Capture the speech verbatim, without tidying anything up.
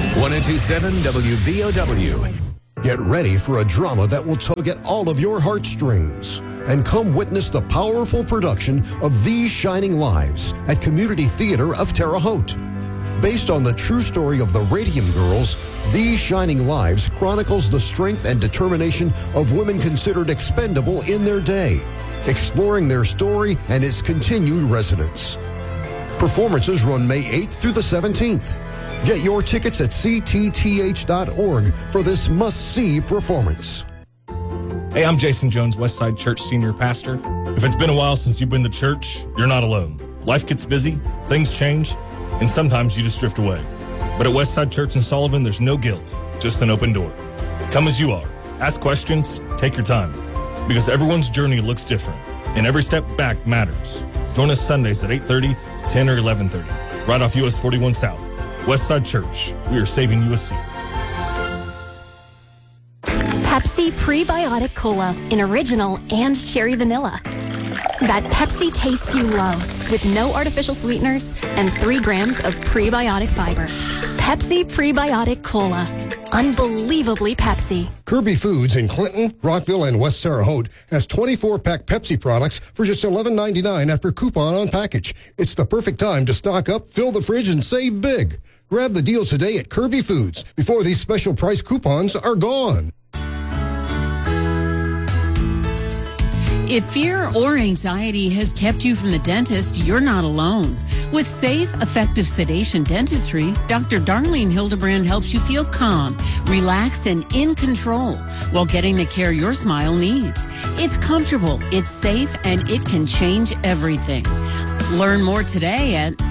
one oh two seven W B O W. Get ready for a drama that will tug at all of your heartstrings. And come witness the powerful production of These Shining Lives at Community Theater of Terre Haute. Based on the true story of the Radium Girls, These Shining Lives chronicles the strength and determination of women considered expendable in their day, exploring their story and its continued resonance. Performances run May eighth through the seventeenth. Get your tickets at c t t h dot org for this must-see performance. Hey, I'm Jason Jones, Westside Church Senior Pastor. If it's been a while since you've been to church, you're not alone. Life gets busy, things change, and sometimes you just drift away. But at Westside Church in Sullivan, there's no guilt, just an open door. Come as you are. Ask questions, take your time. Because everyone's journey looks different, and every step back matters. Join us Sundays at eight thirty, ten, or eleven thirty, right off U S forty-one South. Westside Church, we are saving you a seat. Pepsi Prebiotic Cola in original and cherry vanilla. That Pepsi taste you love with no artificial sweeteners and three grams of prebiotic fiber. Pepsi Prebiotic Cola. Unbelievably Pepsi. Kirby Foods in Clinton, Rockville, and West Terre Haute has twenty-four pack Pepsi products for just eleven ninety-nine after coupon on package. It's the perfect time to stock up, fill the fridge, and save big. Grab the deal today at Kirby Foods before these special price coupons are gone. If fear or anxiety has kept you from the dentist, you're not alone. With safe, effective sedation dentistry, Doctor Darlene Hildebrand helps you feel calm, relaxed, and in control while getting the care your smile needs. It's comfortable, it's safe, and it can change everything. Learn more today at